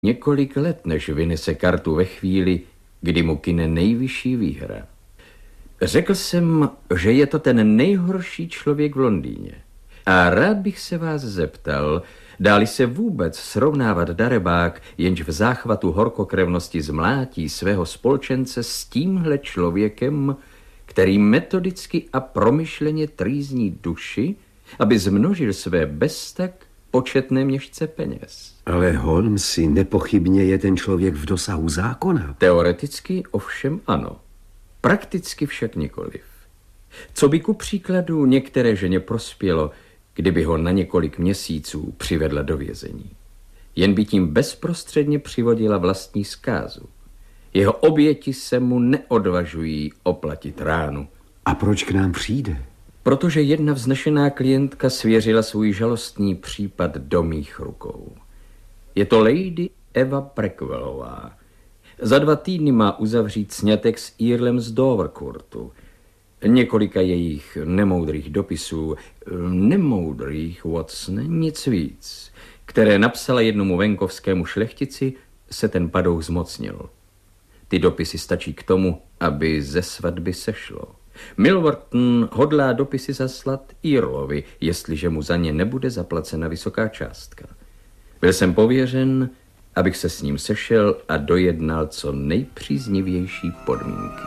několik let, než vynese kartu ve chvíli, kdy mu kyne nejvyšší výhra. Řekl jsem, že je to ten nejhorší člověk v Londýně. A rád bych se vás zeptal, dá-li se vůbec srovnávat darebák, jenž v záchvatu horkokrevnosti zmlátí svého spolčence s tímhle člověkem, který metodicky a promyšleně trýzní duši, aby zmnožil své beztak početné měšce peněz. Ale Holmesi, nepochybně je ten člověk v dosahu zákona. Teoreticky ovšem ano, prakticky však nikoliv. Co by ku příkladu některé ženě prospělo, kdyby ho na několik měsíců přivedla do vězení. Jen by tím bezprostředně přivodila vlastní zkázu. Jeho oběti se mu neodvažují oplatit ránu. A proč k nám přijde? Protože jedna vznešená klientka svěřila svůj žalostný případ do mých rukou. Je to Lady Eva Preckwellová. Za 2 týdny má uzavřít sňatek s Earlem z Dovercourtu. Několika jejich nemoudrých dopisů, nemoudrých, Watson, nic víc, které napsala jednomu venkovskému šlechtici, se ten padouch zmocnil. Ty dopisy stačí k tomu, aby ze svatby sešlo. Milverton hodlá dopisy zaslat Earlovi, jestliže mu za ně nebude zaplacena vysoká částka. Byl jsem pověřen, abych se s ním sešel a dojednal co nejpříznivější podmínky.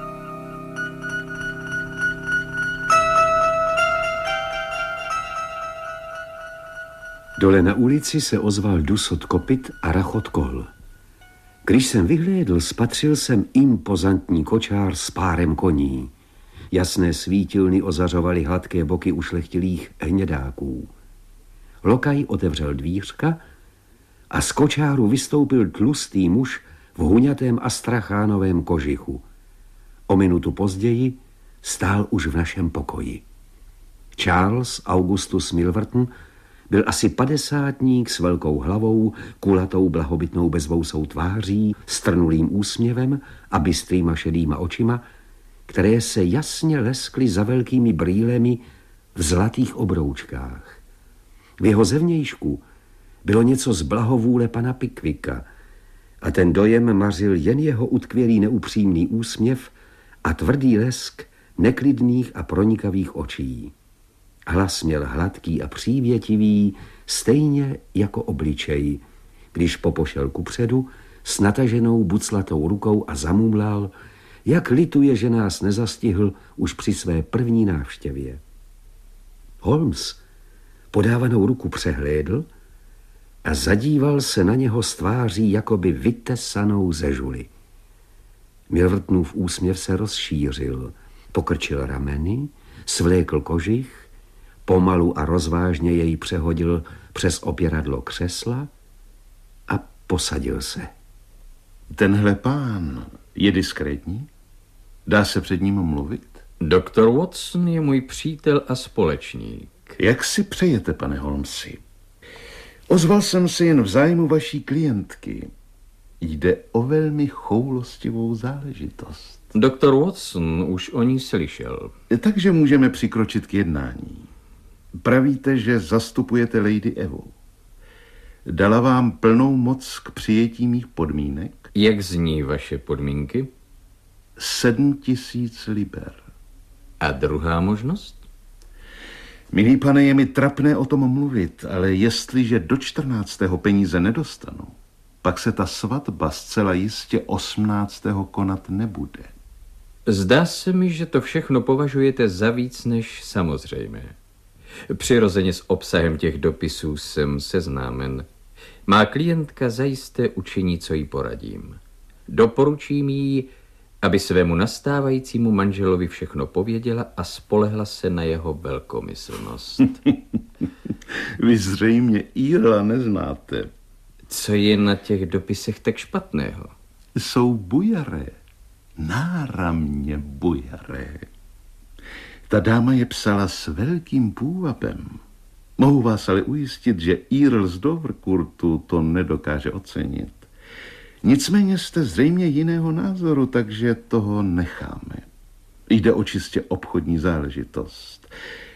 Dole na ulici se ozval dusot kopyt a rachot kol. Když jsem vyhlédl, spatřil jsem impozantní kočár s párem koní. Jasné svítilny ozařovaly hladké boky ušlechtilých hnědáků. Lokaj otevřel dvířka a z kočáru vystoupil tlustý muž v huňatém astrachánovém kožichu. O minutu později stál už v našem pokoji. Charles Augustus Milverton byl asi 50ník s velkou hlavou, kulatou blahobytnou bezvousou tváří, strnulým úsměvem a bystrýma šedýma očima, které se jasně leskly za velkými brýlemi v zlatých obroučkách. V jeho zevnějšku bylo něco z blahovůle pana Pickwicka a ten dojem mařil jen jeho utkvělý neupřímný úsměv a tvrdý lesk neklidných a pronikavých očí. Hlas měl hladký a přívětivý, stejně jako obličej, když popošel kupředu s nataženou buclatou rukou a zamumlal, jak lituje, že nás nezastihl už při své první návštěvě. Holmes podávanou ruku přehlédl a zadíval se na něho s tváří jakoby vytesanou ze žuly. Milvertonův úsměv se rozšířil, pokrčil rameny, svlékl kožich, pomalu a rozvážně jej přehodil přes opěradlo křesla a posadil se. Tenhle pán je diskrétní? Dá se před ním mluvit? Doktor Watson je můj přítel a společník. Jak si přejete, pane Holmesi? Ozval jsem se jen v zájmu vaší klientky. Jde o velmi choulostivou záležitost. Doktor Watson už o ní slyšel. Takže můžeme přikročit k jednání. Pravíte, že zastupujete Lady Evu. Dala vám plnou moc k přijetí mých podmínek? Jak zní vaše podmínky? 7 000 liber. A druhá možnost? Milý pane, je mi trapné o tom mluvit, ale jestliže do 14. peníze nedostanu, pak se ta svatba zcela jistě 18. konat nebude. Zdá se mi, že to všechno považujete za víc než samozřejmé. Přirozeně s obsahem těch dopisů jsem seznámen. Má klientka zajisté učiní, co jí poradím. Doporučím jí, aby svému nastávajícímu manželovi všechno pověděla a spolehla se na jeho velkomyslnost. Vy zřejmě Earla neznáte. Co je na těch dopisech tak špatného? Jsou bujaré, náramně bujaré. Ta dáma je psala s velkým půvabem. Mohu vás ale ujistit, že Earl z Dovercourtu to nedokáže ocenit. Nicméně jste zřejmě jiného názoru, takže toho necháme. Jde o čistě obchodní záležitost.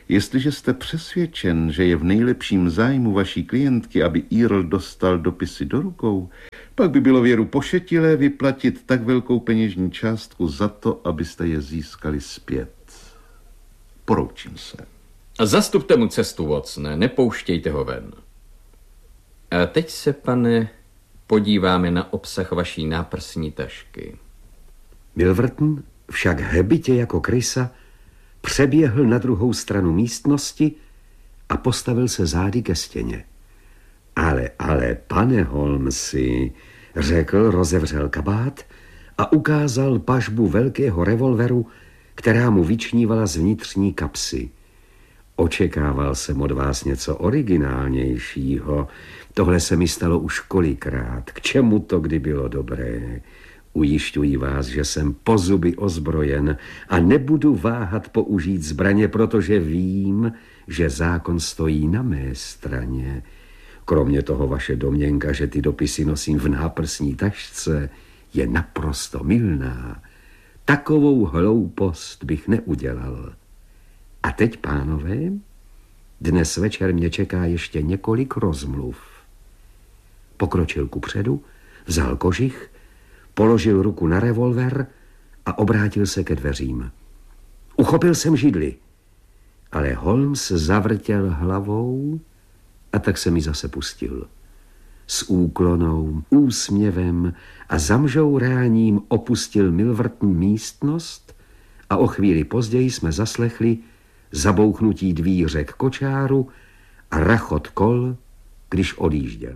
Jestliže jste přesvědčen, že je v nejlepším zájmu vaší klientky, aby Earl dostal dopisy do rukou, pak by bylo věru pošetilé vyplatit tak velkou peněžní částku za to, abyste je získali zpět. Poroučím se. Zastupte mu cestu, Watsone, nepouštějte ho ven. A teď se, pane, podíváme na obsah vaší náprsní tašky. Milverton však hebitě jako krysa přeběhl na druhou stranu místnosti a postavil se zády ke stěně. Ale, pane Holmesi, řekl, rozevřel kabát a ukázal pažbu velkého revolveru, která mu vyčnívala z vnitřní kapsy. Očekával jsem od vás něco originálnějšího. Tohle se mi stalo už kolikrát. K čemu to kdy bylo dobré? Ujišťuji vás, že jsem po zuby ozbrojen a nebudu váhat použít zbraně, protože vím, že zákon stojí na mé straně. Kromě toho vaše domněnka, že ty dopisy nosím v náprsní tašce, je naprosto mylná. Takovou hloupost bych neudělal. A teď, pánové, dnes večer mě čeká ještě několik rozmluv. Pokročil kupředu, vzal kožich, položil ruku na revolver a obrátil se ke dveřím. Uchopil jsem židli, ale Holmes zavrtěl hlavou a tak se mi zase pustil. S úklonou, úsměvem a zamžouráním opustil Milverton místnost a o chvíli později jsme zaslechli zabouchnutí dvíře k kočáru a rachot kol, když odjížděl.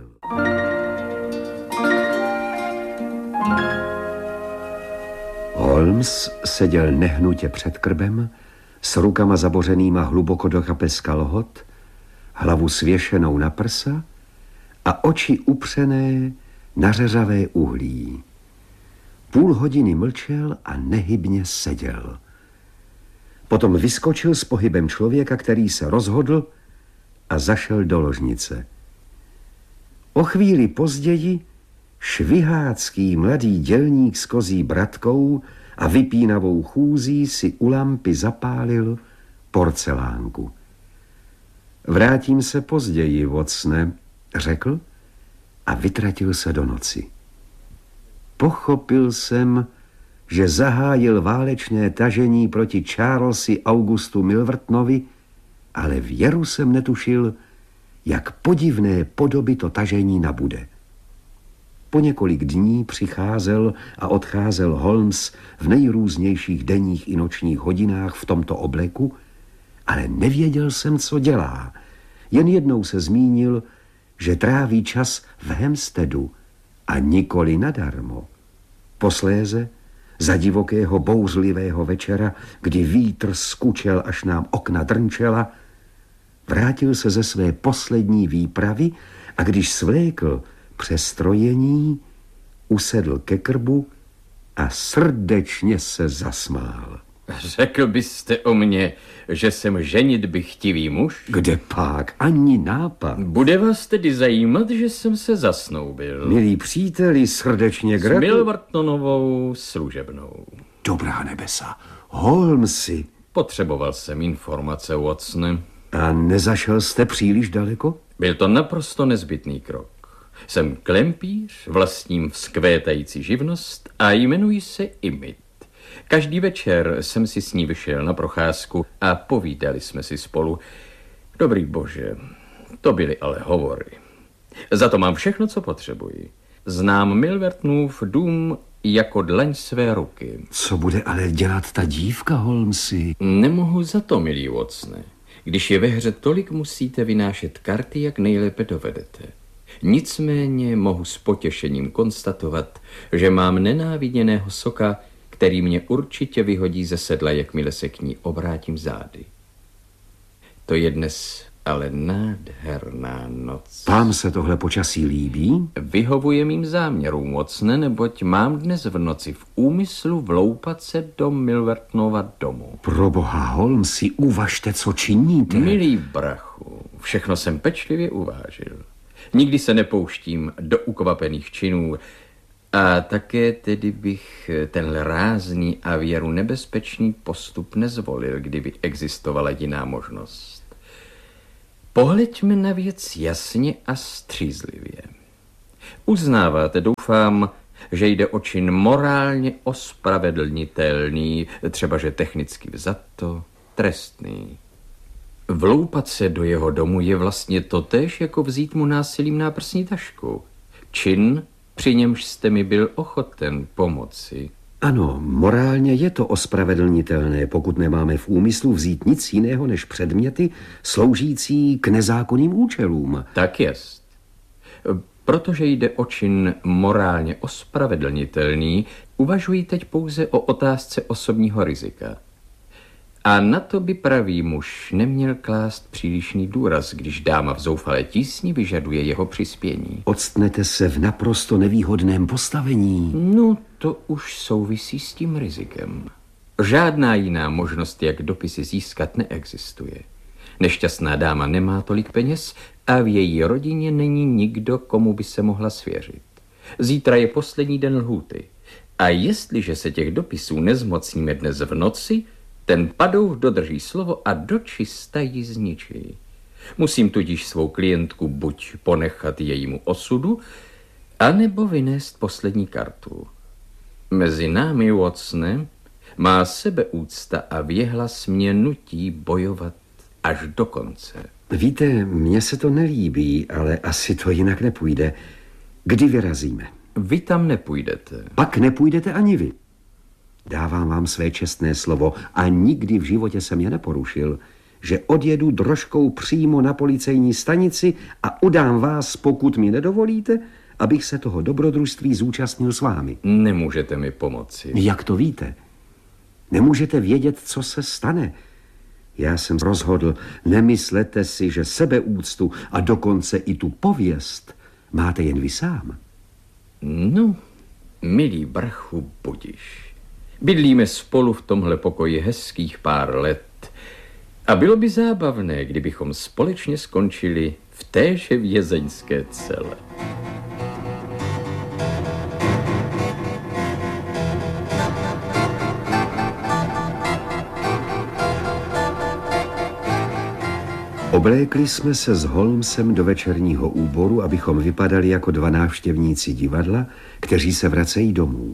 Holmes seděl nehnutě před krbem, s rukama zabořenýma hluboko do kapes kalhot, hlavu svěšenou na prsa a oči upřené na řeřavé uhlí. Půl hodiny mlčel a nehybně seděl. Potom vyskočil s pohybem člověka, který se rozhodl a zašel do ložnice. O chvíli později švihácký mladý dělník s kozí bratkou a vypínavou chůzí si u lampy zapálil porcelánku. Vrátím se později, Watsone, řekl a vytratil se do noci. Pochopil jsem, že zahájil válečné tažení proti Charlesi Augustu Milvertonovi, ale věru jsem netušil, jak podivné podoby to tažení nabude. Po několik dní přicházel a odcházel Holmes v nejrůznějších denních i nočních hodinách v tomto obleku, ale nevěděl jsem, co dělá. Jen jednou se zmínil, že tráví čas v Hampsteadu a nikoli nadarmo. Posléze, za divokého bouřlivého večera, kdy vítr skučel, až nám okna drnčela, vrátil se ze své poslední výpravy a když svlékl přestrojení, usedl ke krbu a srdečně se zasmál. Řekl byste o mně, že jsem ženitby chtivý muž? Kde pak? Ani nápad. Bude vás tedy zajímat, že jsem se zasnoubil. Milí příteli, srdečně s Milvertonovou služebnou. Dobrá nebesa. Holmesi. Potřeboval jsem informace, Watsone. A nezašel jste příliš daleko? Byl to naprosto nezbytný krok. Jsem klempíř, vlastním vzkvétající živnost a jmenuji se Imit. Každý večer jsem si s ní vyšel na procházku a povídali jsme si spolu. Dobrý bože, to byly ale hovory. Za to mám všechno, co potřebuji. Znám Milvertonův dům jako dlaň své ruky. Co bude ale dělat ta dívka, Holmesi? Nemohu za to, milý Watsone. Když je ve hře tolik, musíte vynášet karty, jak nejlépe dovedete. Nicméně mohu s potěšením konstatovat, že mám nenáviděného soka, který mě určitě vyhodí ze sedla, jakmile se k ní obrátím zády. To je dnes ale nádherná noc. Vám se tohle počasí líbí? Vyhovuje mým záměrům, Watsone, neboť mám dnes v noci v úmyslu vloupat se do Milvertonova domu. Proboha, Holmesi, uvažte, co činíte. Milý brachu, všechno jsem pečlivě uvážil. Nikdy se nepouštím do ukvapených činů, A také tedy bych tenhle rázný a věru nebezpečný postup nezvolil, kdyby existovala jiná možnost. Pohleďme na věc jasně a střízlivě. Uznáváte, doufám, že jde o čin morálně ospravedlnitelný, třeba že technicky vzato trestný. Vloupat se do jeho domu je vlastně totéž, jako vzít mu násilím náprsní tašku. Čin, při němž jste mi byl ochoten pomoci. Ano, morálně je to ospravedlnitelné, pokud nemáme v úmyslu vzít nic jiného než předměty sloužící k nezákonným účelům. Tak jest. Protože jde o čin morálně ospravedlnitelný, uvažuji teď pouze o otázce osobního rizika. A na to by pravý muž neměl klást přílišný důraz, když dáma v zoufalé tísni vyžaduje jeho přispění. Odstnete se v naprosto nevýhodném postavení. No, to už souvisí s tím rizikem. Žádná jiná možnost, jak dopisy získat, neexistuje. Nešťastná dáma nemá tolik peněz a v její rodině není nikdo, komu by se mohla svěřit. Zítra je poslední den lhůty. A jestliže se těch dopisů nezmocníme dnes v noci, ten padouch dodrží slovo a dočista ji zničí. Musím tudíž svou klientku buď ponechat jejímu osudu, anebo vynést poslední kartu. Mezi námi, Watsone, má sebeúcta a věhlas mě nutí bojovat až do konce. Víte, mně se to nelíbí, ale asi to jinak nepůjde. Kdy vyrazíme? Vy tam nepůjdete. Pak nepůjdete ani vy. Dávám vám své čestné slovo a nikdy v životě jsem je neporušil, že odjedu drožkou přímo na policejní stanici a udám vás, pokud mi nedovolíte, abych se toho dobrodružství zúčastnil s vámi. Nemůžete mi pomoci. Jak to víte? Nemůžete vědět, co se stane. Já jsem rozhodl, nemyslete si, že sebeúctu a dokonce i tu pověst máte jen vy sám. No, milý brachu, budiš. Bydlíme spolu v tomhle pokoji hezkých pár let a bylo by zábavné, kdybychom společně skončili v téže vězeňské cele. Oblékli jsme se s Holmesem do večerního úboru, abychom vypadali jako dva návštěvníci divadla, kteří se vracejí domů.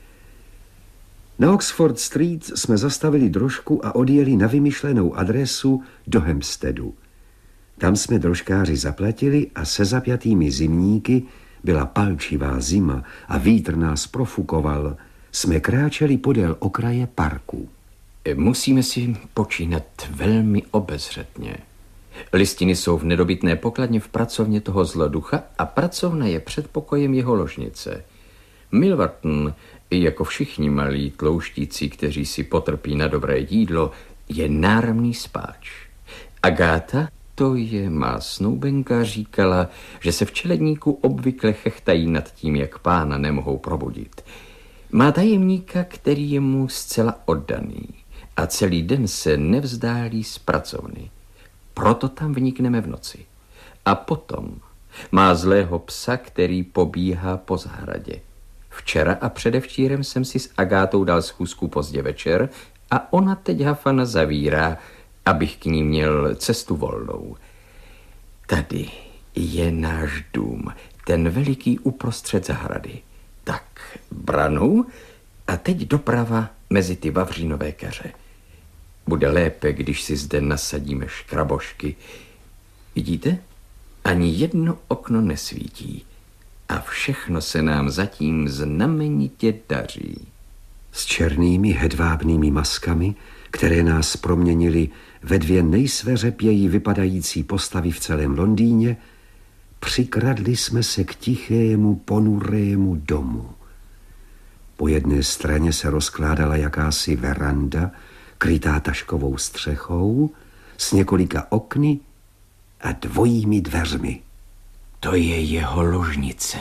Na Oxford Street jsme zastavili drožku a odjeli na vymyšlenou adresu do Hampsteadu. Tam jsme drožkáři zaplatili a se zapjatými zimníky, byla palčivá zima a vítr nás profukoval, jsme kráčeli podél okraje parku. Musíme si počínat velmi obezřetně. Listiny jsou v nedobytné pokladně v pracovně toho zloducha a pracovna je před pokojem jeho ložnice. Milverton, jako všichni malí tlouštíci, kteří si potrpí na dobré jídlo, je náramný spáč. Agáta, to je má snoubenka, říkala, že se v čeledníku obvykle chechtají nad tím, jak pána nemohou probudit. Má tajemníka, který je mu zcela oddaný a celý den se nevzdálí z pracovny. Proto tam vnikneme v noci. A potom má zlého psa, který pobíhá po zahradě. Včera a předevčírem jsem si s Agátou dal schůzku pozdě večer a ona teď Hafana zavírá, abych k ní měl cestu volnou. Tady je náš dům, ten veliký uprostřed zahrady. Tak, branou a teď doprava mezi ty vavřínové keře. Bude lépe, když si zde nasadíme škrabošky. Vidíte? Ani jedno okno nesvítí. A všechno se nám zatím znamenitě daří. S černými hedvábnými maskami, které nás proměnily ve dvě nejsveřepěji vypadající postavy v celém Londýně, přikradli jsme se k tichému, ponurému domu. Po jedné straně se rozkládala jakási veranda, krytá taškovou střechou, s několika okny a dvojími dveřmi. To je jeho ložnice.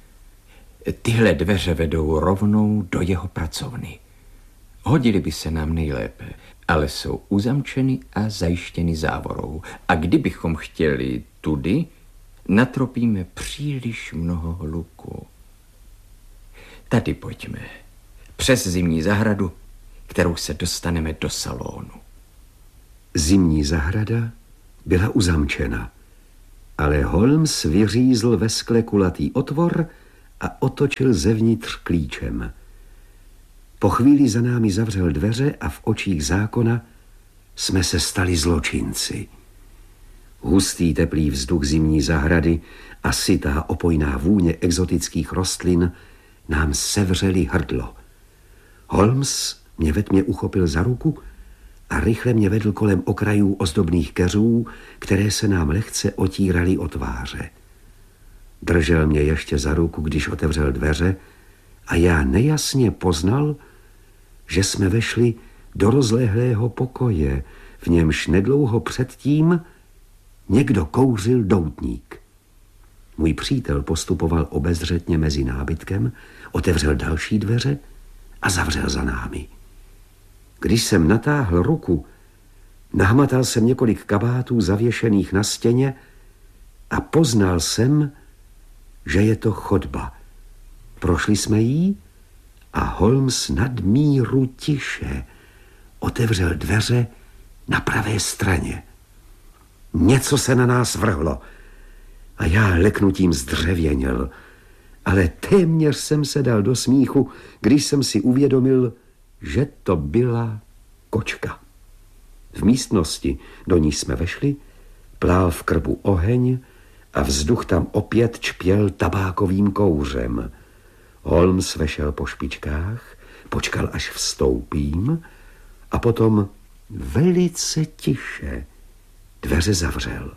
Tyhle dveře vedou rovnou do jeho pracovny. Hodily by se nám nejlépe, ale jsou uzamčeny a zajištěny závorou. A kdybychom chtěli tudy, natropíme příliš mnoho hluku. Tady pojďme. Přes zimní zahradu, kterou se dostaneme do salonu. Zimní zahrada byla uzamčena, ale Holmes vyřízl ve skle kulatý otvor a otočil zevnitř klíčem. Po chvíli za námi zavřel dveře a v očích zákona jsme se stali zločinci. Hustý teplý vzduch zimní zahrady a sytá opojná vůně exotických rostlin nám sevřeli hrdlo. Holmes mě ve tmě uchopil za ruku a rychle mě vedl kolem okrajů ozdobných keřů, které se nám lehce otíraly o tváře. Držel mě ještě za ruku, když otevřel dveře, a já nejasně poznal, že jsme vešli do rozlehlého pokoje, v němž nedlouho předtím někdo kouřil doutník. Můj přítel postupoval obezřetně mezi nábytkem, otevřel další dveře a zavřel za námi. Když jsem natáhl ruku, nahmatal jsem několik kabátů zavěšených na stěně a poznal jsem, že je to chodba. Prošli jsme jí a Holmes nadmíru tiše otevřel dveře na pravé straně. Něco se na nás vrhlo a já leknutím zdřevěněl, ale téměř jsem se dal do smíchu, když jsem si uvědomil, že to byla kočka. V místnosti, do níž jsme vešli, plál v krbu oheň a vzduch tam opět čpěl tabákovým kouřem. Holmes vešel po špičkách, počkal, až vstoupím, a potom velice tiše dveře zavřel.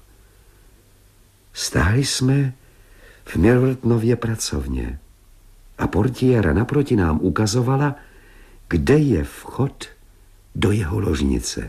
Stáli jsme v Milvertonově pracovně a portiéra naproti nám ukazovala, kde je vchod do jeho ložnice.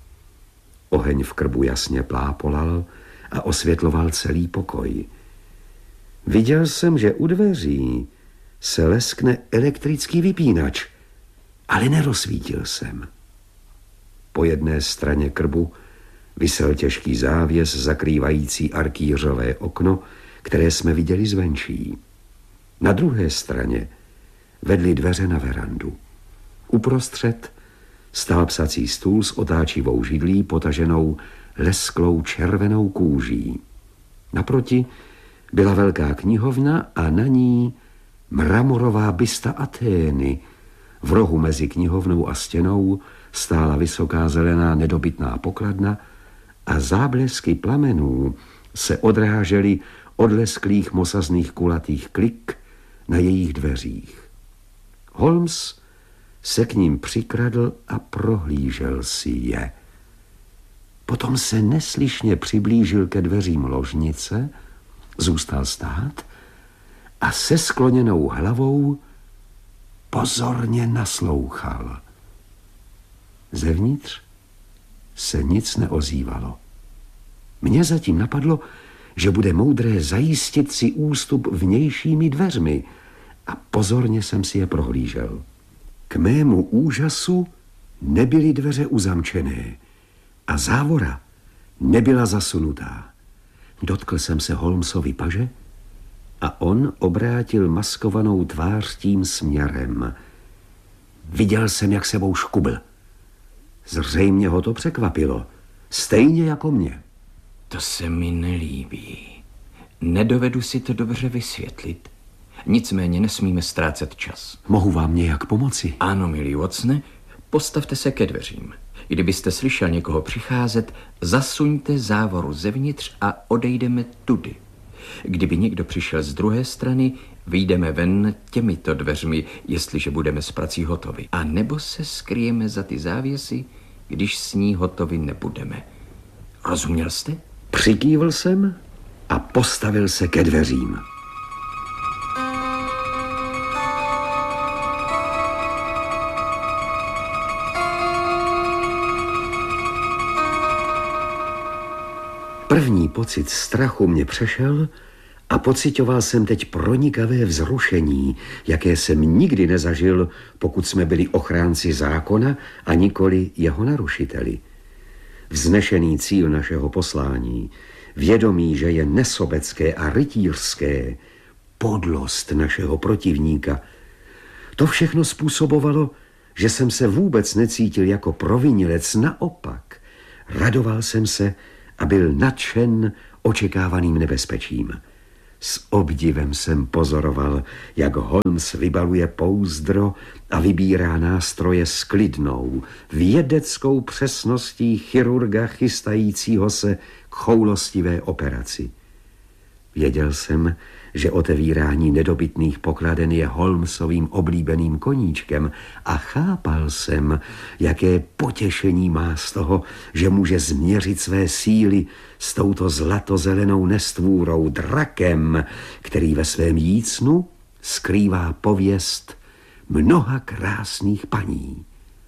Oheň v krbu jasně plápolal a osvětloval celý pokoj. Viděl jsem, že u dveří se leskne elektrický vypínač, ale nerozsvítil jsem. Po jedné straně krbu visel těžký závěs zakrývající arkýřové okno, které jsme viděli zvenčí. Na druhé straně vedly dveře na verandu. Uprostřed stál psací stůl s otáčivou židlí potaženou lesklou červenou kůží. Naproti byla velká knihovna a na ní mramorová bysta Atény. V rohu mezi knihovnou a stěnou stála vysoká zelená nedobytná pokladna a záblesky plamenů se odrážely od lesklých mosazných kulatých klik na jejich dveřích. Holmes se k ním přikradl a prohlížel si je. Potom se neslyšně přiblížil ke dveřím ložnice, zůstal stát a se skloněnou hlavou pozorně naslouchal. Zevnitř se nic neozývalo. Mně zatím napadlo, že bude moudré zajistit si ústup vnějšími dveřmi, a pozorně jsem si je prohlížel. K mému úžasu nebyly dveře uzamčené a závora nebyla zasunutá. Dotkl jsem se Holmesovi paže a on obrátil maskovanou tvář tím směrem. Viděl jsem, jak sebou škubl. Zřejmě ho to překvapilo, stejně jako mě. To se mi nelíbí. Nedovedu si to dobře vysvětlit. Nicméně nesmíme ztrácet čas. Mohu vám nějak pomoci? Ano, milý Watsone, postavte se ke dveřím. Kdybyste slyšel někoho přicházet, zasuňte závoru zevnitř a odejdeme tudy. Kdyby někdo přišel z druhé strany, vyjdeme ven těmito dveřmi, jestliže budeme s prací hotovi. A nebo se skryjeme za ty závěsy, když s ní hotovi nebudeme. Rozuměl jste? Přikývl jsem a postavil se ke dveřím. První pocit strachu mě přešel a pocitoval jsem teď pronikavé vzrušení, jaké jsem nikdy nezažil, pokud jsme byli ochránci zákona a nikoli jeho narušiteli. Vznešený cíl našeho poslání, vědomí, že je nesobecké a rytířské, podlost našeho protivníka, To všechno způsobovalo, že jsem se vůbec necítil jako provinilec, naopak. Radoval jsem se a byl nadšen očekávaným nebezpečím. S obdivem jsem pozoroval, jak Holmes vybaluje pouzdro a vybírá nástroje s klidnou, vědeckou přesností chirurga chystajícího se k choulostivé operaci. Věděl jsem, že otevírání nedobytných pokladen je Holmesovým oblíbeným koníčkem a chápal jsem, jaké potěšení má z toho, že může změřit své síly s touto zlatozelenou nestvůrou, drakem, který ve svém jícnu skrývá pověst mnoha krásných paní.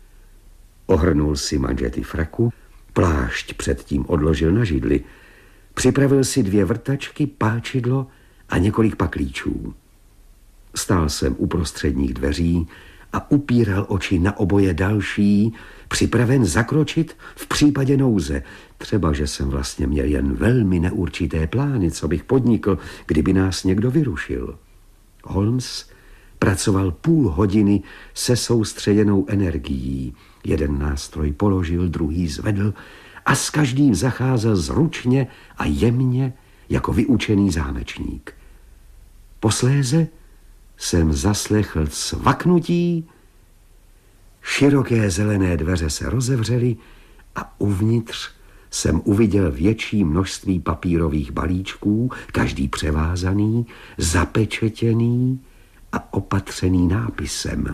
Ohrnul si manžety fraku, plášť předtím odložil na židli, připravil si 2 vrtačky, páčidlo a několik paklíčů. Stál jsem u prostředních dveří a upíral oči na oboje další, připraven zakročit v případě nouze. Třeba, že jsem vlastně měl jen velmi neurčité plány, co bych podnikl, kdyby nás někdo vyrušil. Holmes pracoval půl hodiny se soustředěnou energií. Jeden nástroj položil, druhý zvedl a s každým zacházel zručně a jemně jako vyučený zámečník. Posléze jsem zaslechl cvaknutí, široké zelené dveře se rozevřely a uvnitř jsem uviděl větší množství papírových balíčků, každý převázaný, zapečetěný a opatřený nápisem.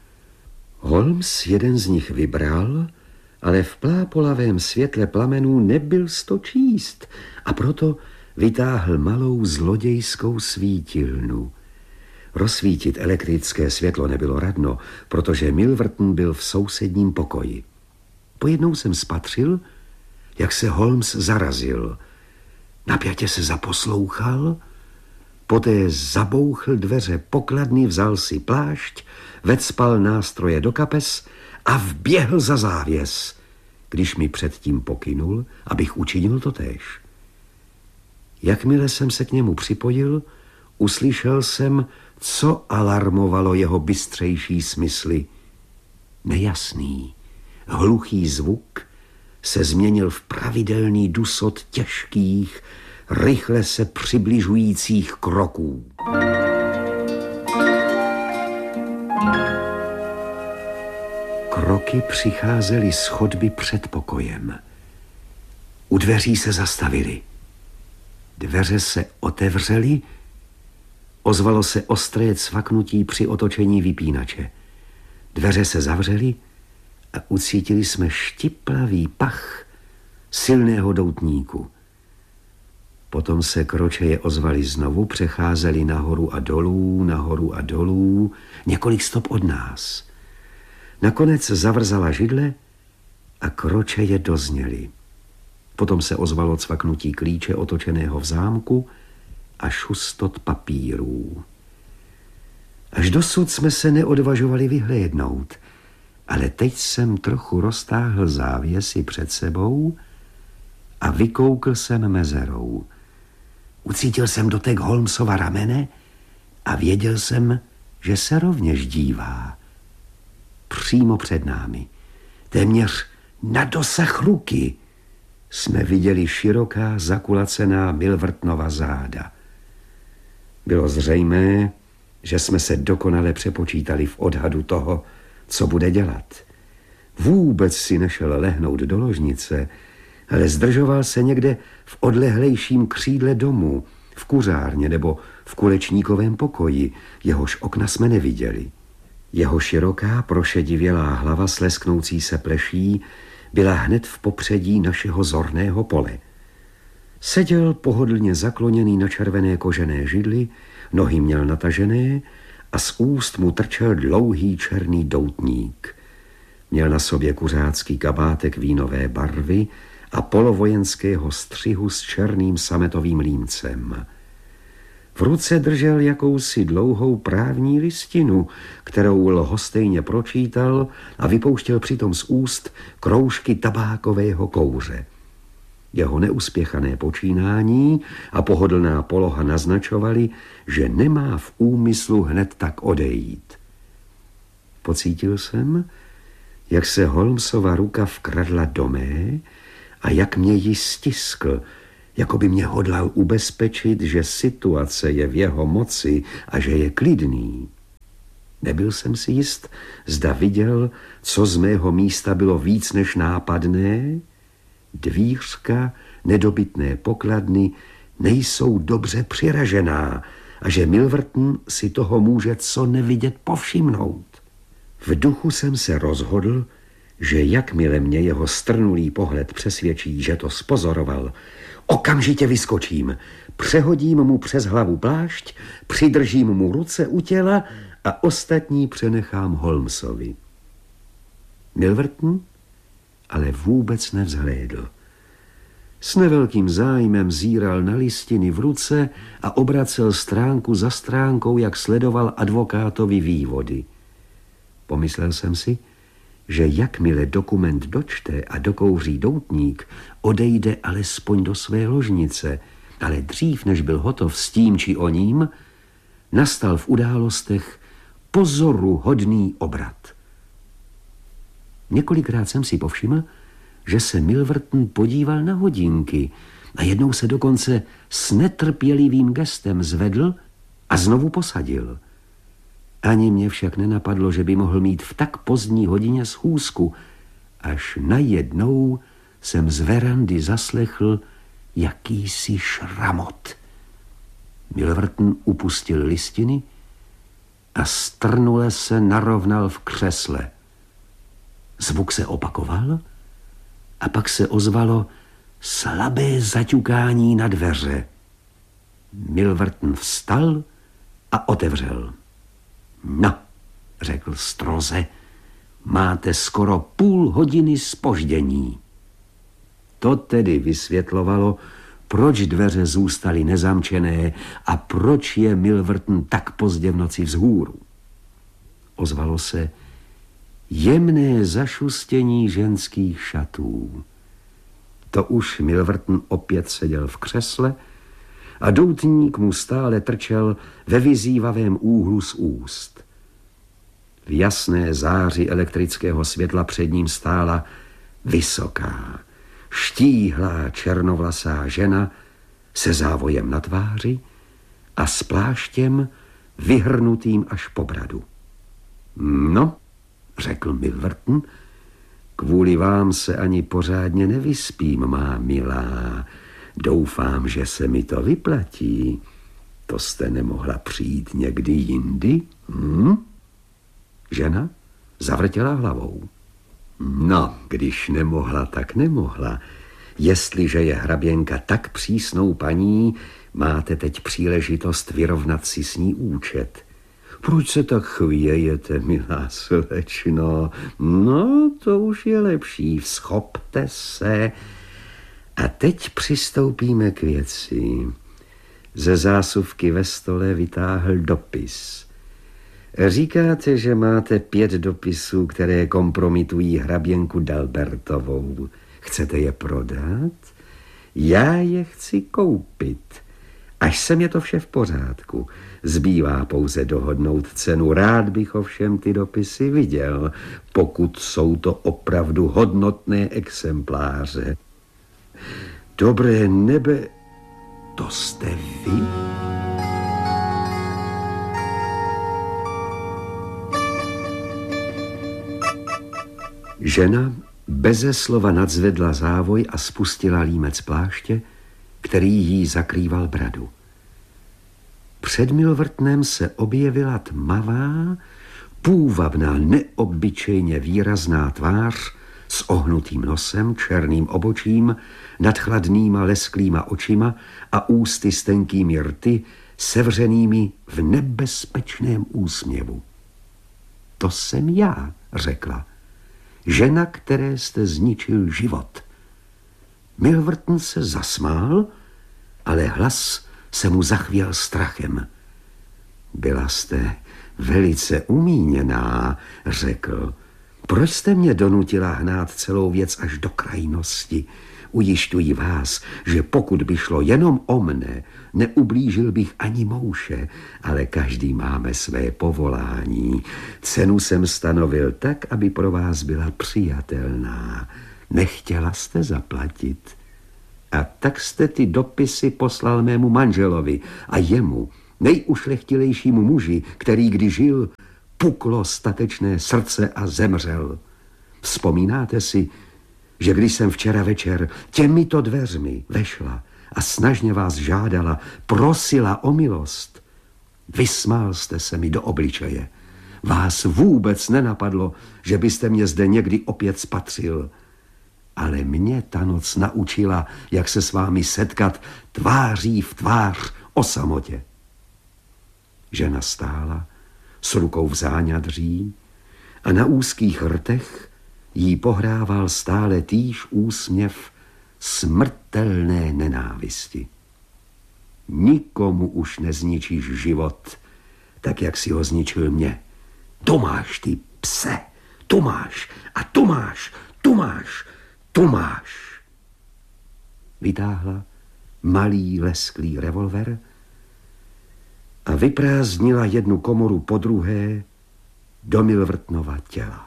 Holmes jeden z nich vybral, ale v plápolavém světle plamenů nebyl to číst a proto vytáhl malou zlodějskou svítilnu. Rozsvítit elektrické světlo nebylo radno, protože Milverton byl v sousedním pokoji. Pojednou jsem spatřil, jak se Holmes zarazil. Napjatě se zaposlouchal, poté zabouchl dveře pokladny, vzal si plášť, vecpal nástroje do kapes a vběhl za závěs, když mi předtím pokynul, abych učinil totéž. Jakmile jsem se k němu připojil, uslyšel jsem, co alarmovalo jeho bystřejší smysly. Nejasný, hluchý zvuk se změnil v pravidelný dusot těžkých, rychle se přibližujících kroků. Kroky přicházely z chodby před pokojem. U dveří se zastavily. Dveře se otevřely, ozvalo se ostré cvaknutí při otočení vypínače. Dveře se zavřely a ucítili jsme štiplavý pach silného doutníku. Potom se kročeje ozvaly znovu, přecházely nahoru a dolů, několik stop od nás. Nakonec zavrzala židle a kročeje dozněly. Potom se ozvalo cvaknutí klíče otočeného v zámku a šustot papírů. Až dosud jsme se neodvažovali vyhlédnout, ale teď jsem trochu roztáhl závěsy před sebou a vykoukl jsem mezerou. Ucítil jsem dotek Holmesova ramene a věděl jsem, že se rovněž dívá. Přímo před námi, téměř na dosah ruky, jsme viděli široká zakulacená Milvertonova záda. Bylo zřejmé, že jsme se dokonale přepočítali v odhadu toho, co bude dělat. Vůbec si nešel lehnout do ložnice, ale zdržoval se někde v odlehlejším křídle domu, v kuřárně nebo v kulečníkovém pokoji, jehož okna jsme neviděli. Jeho široká, prošedivělá hlava s lesknoucí se pleší byla hned v popředí našeho zorného pole. Seděl pohodlně zakloněný na červené kožené židli, nohy měl natažené a z úst mu trčel dlouhý černý doutník. Měl na sobě kuřácký kabátek vínové barvy a polovojenského střihu s černým sametovým límcem. V ruce držel jakousi dlouhou právní listinu, kterou lhostejně pročítal a vypouštěl přitom z úst kroužky tabákového kouře. Jeho neuspěchané počínání a pohodlná poloha naznačovaly, že nemá v úmyslu hned tak odejít. Pocítil jsem, jak se Holmesova ruka vkradla do mé a jak mě ji stiskl, jako by mě hodlal ubezpečit, že situace je v jeho moci a že je klidný. Nebyl jsem si jist, zda viděl, co z mého místa bylo víc než nápadné. Dvířka nedobytné pokladny nejsou dobře přiražená a že Milverton si toho může co nevidět povšimnout. V duchu jsem se rozhodl, že jakmile mě jeho strnulý pohled přesvědčí, že to spozoroval, okamžitě vyskočím, přehodím mu přes hlavu plášť, přidržím mu ruce u těla a ostatní přenechám Holmesovi. Milverton ale vůbec nevzhlédl. S nevelkým zájmem zíral na listiny v ruce a obracel stránku za stránkou, jak sledoval advokátovi vývody. Pomyslel jsem si, že jakmile dokument dočte a dokouří doutník, odejde alespoň do své ložnice, ale dřív, než byl hotov s tím či oním, nastal v událostech pozoruhodný obrat. Několikrát jsem si povšiml, že se Milverton podíval na hodinky a jednou se dokonce s netrpělivým gestem zvedl a znovu posadil. Ani mě však nenapadlo, že by mohl mít v tak pozdní hodině schůzku, až najednou jsem z verandy zaslechl jakýsi šramot. Milverton upustil listiny a strnule se narovnal v křesle. Zvuk se opakoval a pak se ozvalo slabé zaťukání na dveře. Milverton vstal a otevřel. No, řekl stroze, máte skoro půl hodiny zpoždění. To tedy vysvětlovalo, proč dveře zůstaly nezamčené a proč je Milverton tak pozdě v noci vzhůru. Ozvalo se jemné zašustění ženských šatů. To už Milverton opět seděl v křesle a doutník mu stále trčel ve vyzývavém úhlu z úst. V jasné záři elektrického světla před ním stála vysoká, štíhlá černovlasá žena se závojem na tváři a s pláštěm vyhrnutým až po bradu. No, řekl Milverton, kvůli vám se ani pořádně nevyspím, má milá. Doufám, že se mi to vyplatí. To jste nemohla přijít někdy jindy? Žena zavrtěla hlavou. No, když nemohla, tak nemohla. Jestliže je hraběnka tak přísnou paní, máte teď příležitost vyrovnat si s ní účet. Proč se tak chvějete, milá slečno? No, to už je lepší, vzchopte se. A teď přistoupíme k věci. Ze zásuvky ve stole vytáhl dopis. Říkáte, že máte 5 dopisů, které kompromitují hraběnku Dalbertovou. Chcete je prodat? Já je chci koupit. Až sem je to vše v pořádku. Zbývá pouze dohodnout cenu. Rád bych ovšem ty dopisy viděl, pokud jsou to opravdu hodnotné exempláře. Dobré nebe, to jste vy? Žena beze slova nadzvedla závoj a spustila límec pláště, který jí zakrýval bradu. Před Milvertonem se objevila tmavá, půvabná, neobyčejně výrazná tvář s ohnutým nosem, černým obočím, nad chladnýma lesklýma očima a ústy s tenkými rty, sevřenými v nebezpečném úsměvu. To jsem já, řekla. Žena, které jste zničil život. Milverton se zasmál, ale hlas se mu zachvěl strachem. Byla jste velice umíněná, řekl. Proč jste mě donutila hnát celou věc až do krajnosti? Ujišťuji vás, že pokud by šlo jenom o mne, neublížil bych ani mouše, ale každý máme své povolání. Cenu jsem stanovil tak, aby pro vás byla přijatelná. Nechtěla jste zaplatit. A tak jste ty dopisy poslal mému manželovi a jemu, nejušlechtilejšímu muži, který kdy žil, puklo statečné srdce a zemřel. Vzpomínáte si, že když jsem včera večer těmito dveřmi vešla a snažně vás žádala, prosila o milost, vysmál jste se mi do obličeje. Vás vůbec nenapadlo, že byste mě zde někdy opět spatřil. Ale mě ta noc naučila, jak se s vámi setkat tváří v tvář o samotě. Žena stála s rukou v záňadří a na úzkých rtech jí pohrával stále týž úsměv smrtelné nenávisti. Nikomu už nezničíš život, tak jak si ho zničil mě. Tu máš, ty pse, tu máš a tu máš, tu máš, tu máš. Vytáhla malý lesklý revolver a vyprázdnila jednu komoru po druhé do Milvertnova těla.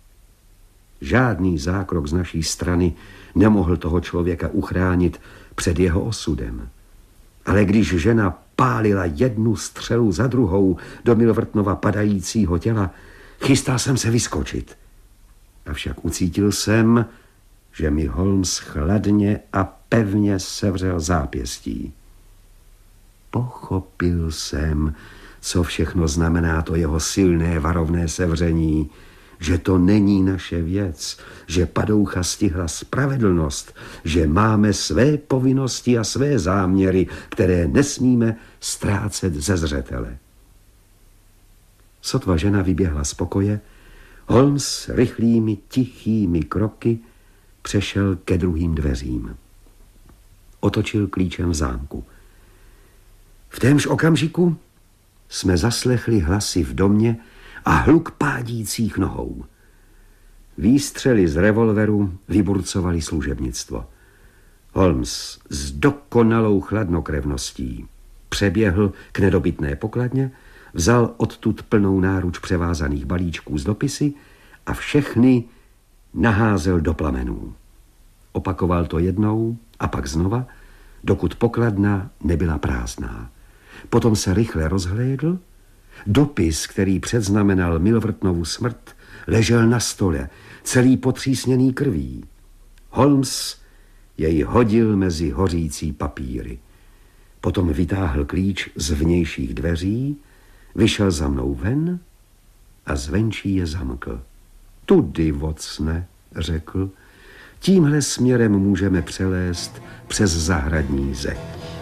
Žádný zákrok z naší strany nemohl toho člověka uchránit před jeho osudem. Ale když žena pálila jednu střelu za druhou do Milvertnova padajícího těla, chystal jsem se vyskočit. Avšak ucítil jsem, že mi Holmes chladně a pevně sevřel zápěstí. Pochopil jsem, co všechno znamená to jeho silné varovné sevření, že to není naše věc, že padoucha stihla spravedlnost, že máme své povinnosti a své záměry, které nesmíme ztrácet ze zřetele. Sotva žena vyběhla z pokoje, Holmes rychlými, tichými kroky přešel ke druhým dveřím. Otočil klíčem v zámku. V témž okamžiku jsme zaslechli hlasy v domě a hluk pádících nohou. Výstřely z revolveru vyburcovali služebnictvo. Holmes s dokonalou chladnokrevností přeběhl k nedobytné pokladně, vzal odtud plnou náruč převázaných balíčků z dopisy a všechny naházel do plamenů. Opakoval to jednou a pak znova, dokud pokladna nebyla prázdná. Potom se rychle rozhlédl. Dopis, který předznamenal Milvertnovu smrt, ležel na stole, celý potřísněný krví. Holmes jej hodil mezi hořící papíry. Potom vytáhl klíč z vnějších dveří, vyšel za mnou ven a zvenčí je zamkl. Tudy, Watsone, řekl, tímhle směrem můžeme přelézt přes zahradní zeď.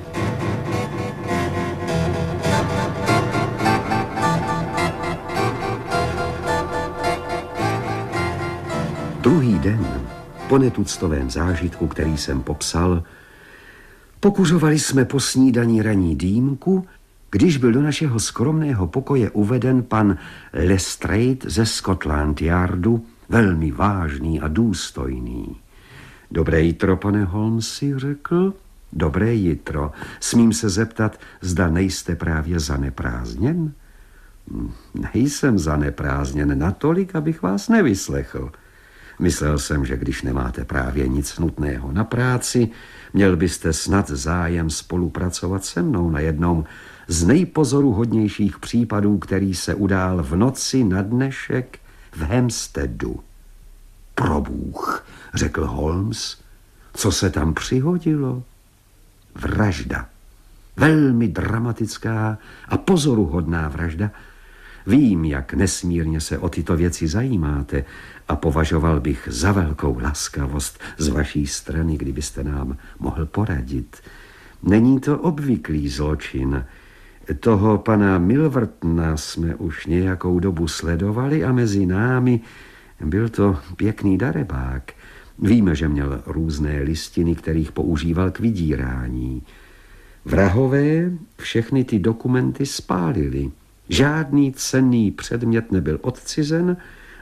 Druhý den, po netuctovém zážitku, který jsem popsal, pokuřovali jsme po snídani ranní dýmku, když byl do našeho skromného pokoje uveden pan Lestrade ze Scotland Yardu, velmi vážný a důstojný. Dobré jitro, pane Holmesi, řekl. Dobré jitro. Smím se zeptat, zda nejste právě zaneprázdněn? Nejsem zaneprázdněn natolik, abych vás nevyslechl. Myslel jsem, že když nemáte právě nic nutného na práci, měl byste snad zájem spolupracovat se mnou na jednom z nejpozoruhodnějších případů, který se udál v noci na dnešek v Hampsteadu. Probůh, řekl Holmes, co se tam přihodilo? Vražda. Velmi dramatická a pozoruhodná vražda. Vím, jak nesmírně se o tyto věci zajímáte a považoval bych za velkou laskavost z vaší strany, kdybyste nám mohl poradit. Není to obvyklý zločin. Toho pana Milvertona jsme už nějakou dobu sledovali a mezi námi byl to pěkný darebák. Víme, že měl různé listiny, kterých používal k vydírání. Vrahové všechny ty dokumenty spálili. Žádný cenný předmět nebyl odcizen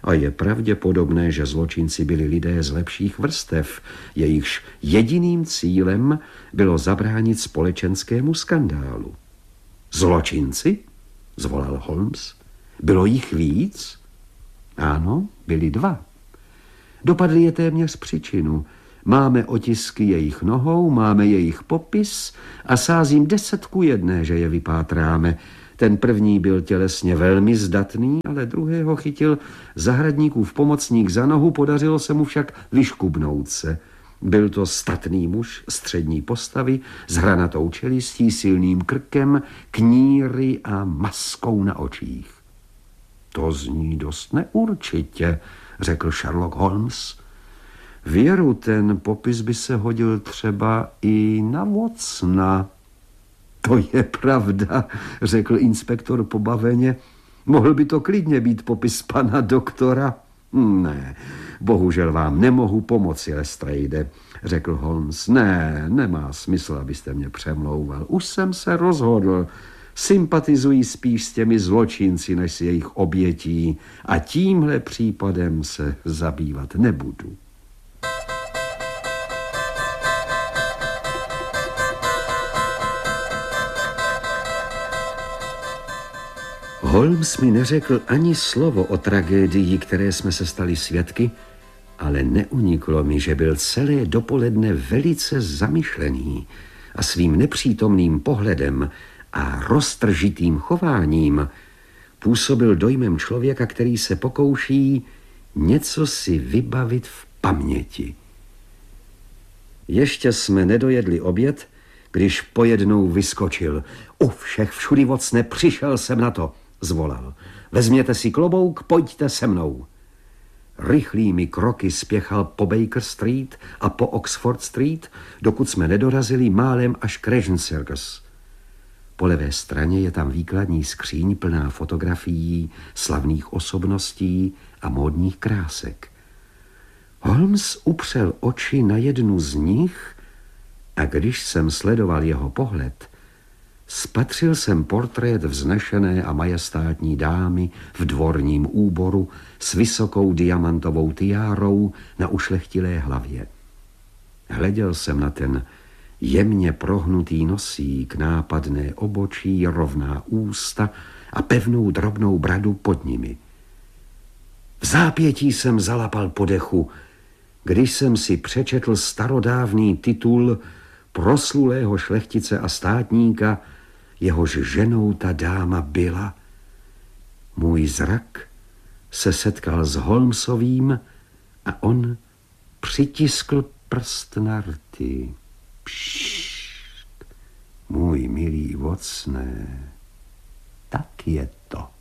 A je pravděpodobné, že zločinci byli lidé z lepších vrstev, jejichž jediným cílem bylo zabránit společenskému skandálu. Zločinci? Zvolal Holmes. Bylo jich víc? Ano, byli 2. Dopadli je téměř příčinu. Máme otisky jejich nohou, máme jejich popis a sázím 10:1, že je vypátráme. Ten první byl tělesně velmi zdatný, ale druhého chytil zahradníkův pomocník za nohu, podařilo se mu však vyškubnout se. Byl to statný muž střední postavy, s hranatou čelistí, silným krkem, kníry a maskou na očích. To zní dost neurčitě, řekl Sherlock Holmes. Věru, ten popis by se hodil třeba i na Watsona. To je pravda, řekl inspektor pobaveně. Mohl by to klidně být popis pana doktora. Ne, bohužel vám nemohu pomoci, Lestrade, řekl Holmes. Ne, nemá smysl, abyste mě přemlouval. Už jsem se rozhodl. Sympatizuji spíš s těmi zločinci, než s jejich obětí a tímhle případem se zabývat nebudu. Holmes mi neřekl ani slovo o tragédii, které jsme se stali svědky, ale neuniklo mi, že byl celé dopoledne velice zamyšlený a svým nepřítomným pohledem a roztržitým chováním působil dojmem člověka, který se pokouší něco si vybavit v paměti. Ještě jsme nedojedli oběd, když pojednou vyskočil. U všech všudy vocne, přišel jsem na to, zvolal. Vezměte si klobouk, pojďte se mnou. Rychlými kroky spěchal po Baker Street a po Oxford Street, dokud jsme nedorazili málem až k Regent Circus. Po levé straně je tam výkladní skříň plná fotografií, slavných osobností a módních krásek. Holmes upřel oči na jednu z nich a když jsem sledoval jeho pohled, spatřil jsem portrét vznešené a majestátní dámy v dvorním úboru s vysokou diamantovou tiárou na ušlechtilé hlavě. Hleděl jsem na ten jemně prohnutý nosík, nápadné obočí, rovná ústa a pevnou drobnou bradu pod nimi. V zápětí jsem zalapal po dechu, když jsem si přečetl starodávný titul proslulého šlechtice a státníka, jehož ženou ta dáma byla. Můj zrak se setkal s Holmesovým a on přitiskl prst na rty. Pššt, můj milý Watsone, tak je to.